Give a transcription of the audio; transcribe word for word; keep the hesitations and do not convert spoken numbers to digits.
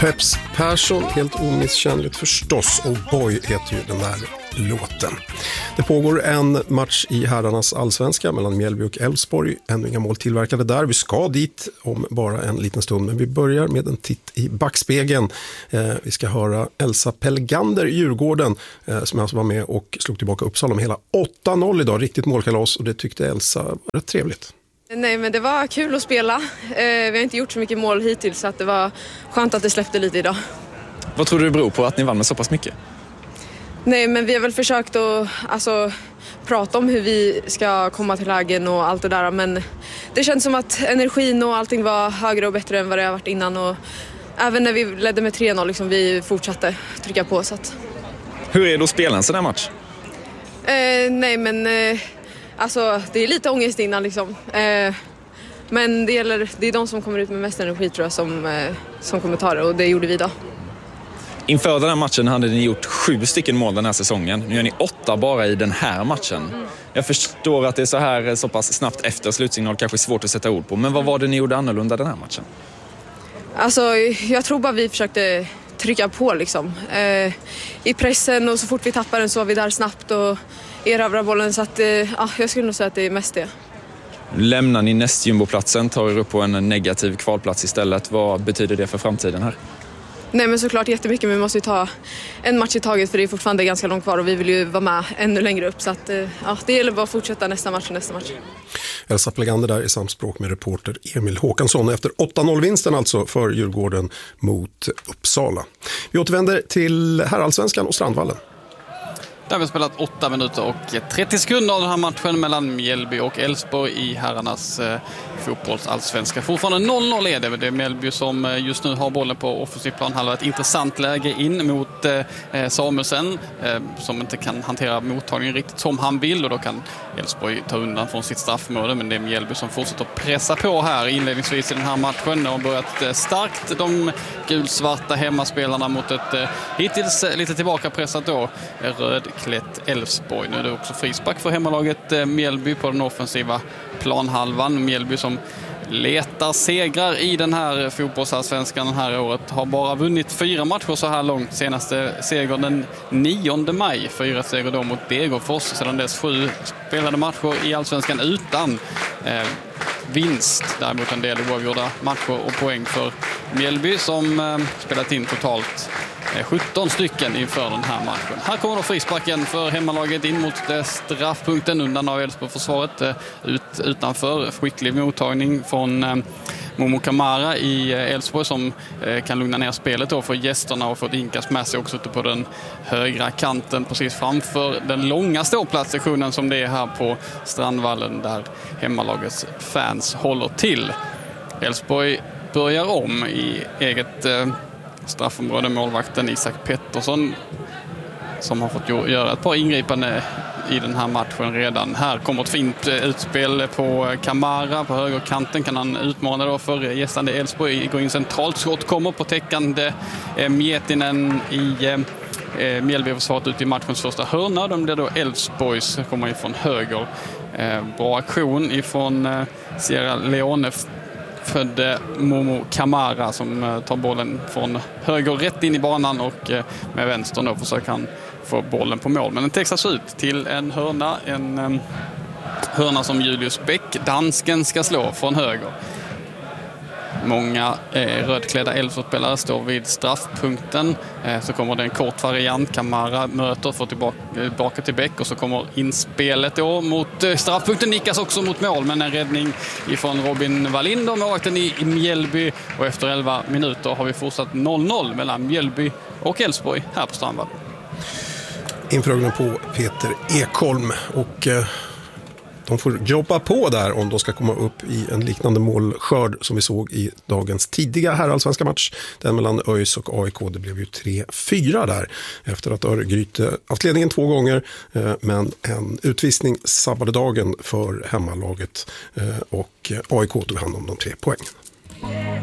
Peps Persson, helt omisskännligt förstås, och Boy heter ju den där låten. Det pågår en match i herrarnas allsvenska mellan Mjällby och Elfsborg. Ännu inga mål tillverkade där. Vi ska dit om bara en liten stund, men vi börjar med en titt i backspegeln. Eh, vi ska höra Elsa Pelgander i Djurgården eh, som alltså var med och slog tillbaka Uppsala med hela åtta noll idag. Riktigt målkalas, och det tyckte Elsa var rätt trevligt. Nej, men det var kul att spela. Eh, vi har inte gjort så mycket mål hittills, så att det var skönt att det släppte lite idag. Vad tror du det beror på att ni vann med så pass mycket? Nej, men vi har väl försökt att alltså, prata om hur vi ska komma till lägen och allt det där. Men det känns som att energin och allting var högre och bättre än vad det har varit innan. Och även när vi ledde med tre noll, liksom, vi fortsatte trycka på. Så att... Hur är då spelen sån här match? Eh, nej, men eh, alltså, det är lite ångest innan. Liksom. Eh, men det, gäller, det är de som kommer ut med mest energi, tror jag, som, eh, som kommer ta det. Och det gjorde vi idag. Inför den här matchen hade ni gjort sju stycken mål den här säsongen. Nu gör ni åtta bara i den här matchen. Mm. Jag förstår att det är så här så pass snabbt efter slutsignal, kanske svårt att sätta ord på. Men vad var det ni gjorde annorlunda den här matchen? Alltså, jag tror bara vi försökte trycka på liksom. Eh, i pressen, och så fort vi tappar den så var vi där snabbt och erövrar bollen. Så att, eh, ja, jag skulle nog säga att det är mest det. Lämnar ni nästjumboplatsen, tar er upp på en negativ kvalplats istället. Vad betyder det för framtiden här? Nej, men såklart jättemycket, men vi måste ju ta en match i taget, för det är fortfarande ganska långt kvar och vi vill ju vara med ännu längre upp, så att, ja, det gäller bara att fortsätta nästa match och nästa match. Elsa Pelgander där i samspråk med reporter Emil Håkansson efter åtta noll-vinsten alltså för Djurgården mot Uppsala. Vi återvänder till herrallsvenskan och Strandvallen. Där har vi spelat åtta minuter och trettio sekunder av den här matchen mellan Mjällby och Elfsborg i herrarnas eh, fotbollsallsvenska. Fortfarande noll noll är det. Det är Mjällby som just nu har bollen på offensiv plan. Han har ett intressant läge in mot eh, Samuelsen eh, som inte kan hantera mottagningen riktigt som han vill, och då kan Elfsborg ta undan från sitt straffområde. Men det är Mjällby som fortsätter att pressa på här inledningsvis i den här matchen. De har börjat eh, starkt, de gulsvarta hemmaspelarna, mot ett eh, hittills eh, lite tillbaka pressat då röd klätt Elfsborg. Nu är det också frispark för hemmalaget eh, Mjällby på den offensiva planhalvan. Mjällby som letar segrar i den här fotbollsallsvenskan den här året. Har bara vunnit fyra matcher så här långt. Senaste seger den nionde maj. Fyra seger då mot Degerfors. Sedan dess sju spelade matcher i allsvenskan utan eh, vinst. Däremot en del oavgjorda matcher och poäng för Mjällby som eh, spelat in totalt sjutton stycken inför den här matchen. Här kommer då frisparken för hemmalaget in mot straffpunkten undan av Elfsborg-försvaret. Ut, utanför skicklig mottagning från eh, Momo Kamara i Elfsborg som eh, kan lugna ner spelet då för gästerna och få ett inkast med sig också ute på den högra kanten precis framför den långa ståplatssektionen som det är här på Strandvallen där hemmalagets fans håller till. Elfsborg börjar om i eget eh, straffområde. Målvakten Isak Pettersson som har fått göra ett par ingripande i den här matchen redan. Här kommer ett fint utspel på Kamara på högerkanten. Kan han utmana då för gästande Elfsborg. Går in centralt, skott kommer på täckande eh, Mietinen i eh, Mjällby-försvaret ut i matchens första hörna. De blir då Elfsborgs, kommer ifrån höger. Eh, bra aktion ifrån eh, Sierra Leone födde Momo Kamara som tar bollen från höger rätt in i banan, och med vänster då försöker han få bollen på mål. Men den textas ut till en hörna, en um, hörna som Julius Bäck, dansken, ska slå från höger. Många eh, rödklädda Elfsborgsspelare står vid straffpunkten. Eh, så kommer det en kort variant. Kamara möter, får tillbaka, tillbaka till Bäck, och så kommer inspelet då mot eh, straffpunkten. Nickas också mot mål, men en räddning ifrån Robin Wallinder, målvakten i, i Mjällby. Och efter elva minuter har vi fortsatt noll noll mellan Mjällby och Elfsborg här på Strandvallen. Införögonen på Peter Ekholm, och eh, de får jobba på där om de ska komma upp i en liknande målskörd som vi såg i dagens tidiga herrallsvenska match. Den mellan ÖIS och A I K, det blev ju tre fyra där efter att Örgryte haft ledningen två gånger, eh, men en utvisning sabbade dagen för hemmalaget, eh, och A I K tog hand om de tre poängen.